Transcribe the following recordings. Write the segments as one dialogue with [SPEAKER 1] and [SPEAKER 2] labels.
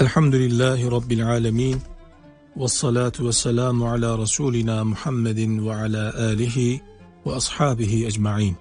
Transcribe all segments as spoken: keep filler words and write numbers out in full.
[SPEAKER 1] Elhamdülillahi Rabbil alemin. Vessalatu vesselamu ala Resulina Muhammedin ve ala alihi ve ashabihi ecma'in.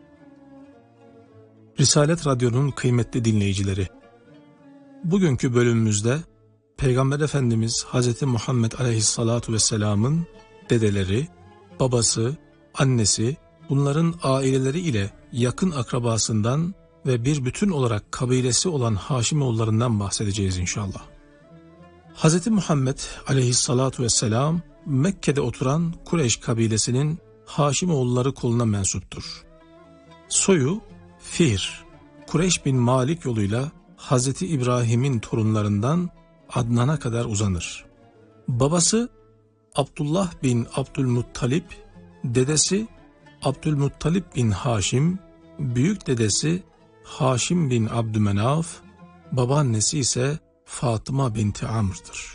[SPEAKER 1] Risalet Radyo'nun kıymetli dinleyicileri, bugünkü bölümümüzde Peygamber Efendimiz Hazreti Muhammed Aleyhissalatu vesselamın dedeleri, babası, annesi, bunların aileleri ile yakın akrabasından ve bir bütün olarak kabilesi olan Haşimoğullarından bahsedeceğiz inşallah. Hazreti Muhammed Aleyhissalatu vesselam Mekke'de oturan Kureyş kabilesinin Haşimoğulları koluna mensuptur. Soyu Fihr, Kureyş bin Malik yoluyla Hazreti İbrahim'in torunlarından Adnan'a kadar uzanır. Babası Abdullah bin Abdülmuttalip, dedesi Abdülmuttalip bin Haşim, büyük dedesi Haşim bin Abdümenaf, babaannesi ise Fatıma binti Amr'dır.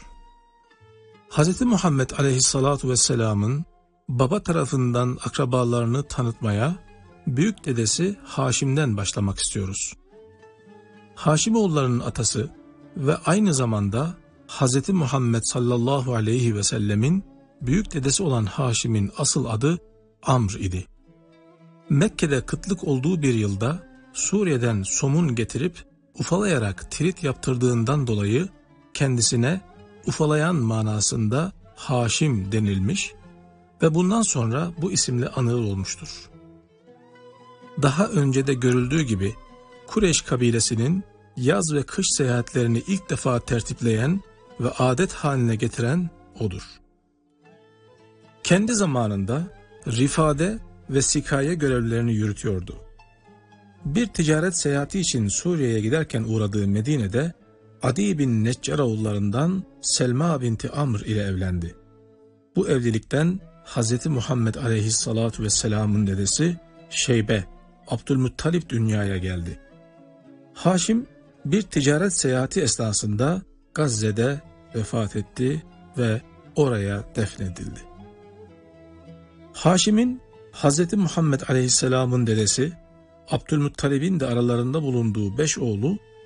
[SPEAKER 1] Hz. Muhammed Aleyhissalatu vesselamın baba tarafından akrabalarını tanıtmaya büyük dedesi Haşim'den başlamak istiyoruz. Haşimoğullarının atası ve aynı zamanda Hz. Muhammed sallallahu aleyhi ve sellemin büyük dedesi olan Haşim'in asıl adı Amr idi. Mekke'de kıtlık olduğu bir yılda Suriye'den somun getirip ufalayarak tirit yaptırdığından dolayı kendisine ufalayan manasında Haşim denilmiş ve bundan sonra bu isimle anılır olmuştur. Daha önce de görüldüğü gibi Kureyş kabilesinin yaz ve kış seyahatlerini ilk defa tertipleyen ve adet haline getiren odur. Kendi zamanında rifade ve sikaye görevlerini yürütüyordu. Bir ticaret seyahati için Suriye'ye giderken uğradığı Medine'de Adi bin Neccaroğullarından Selma binti Amr ile evlendi. Bu evlilikten Hz. Muhammed Aleyhissalatu vesselamın dedesi Şeybe, Abdülmuttalip dünyaya geldi. Haşim bir ticaret seyahati esnasında Gazze'de vefat etti ve oraya defnedildi. Haşim'in Hz. Muhammed Aleyhisselam'ın dedesi Abdülmuttalib'in de aralarında bulunduğu beş oğlu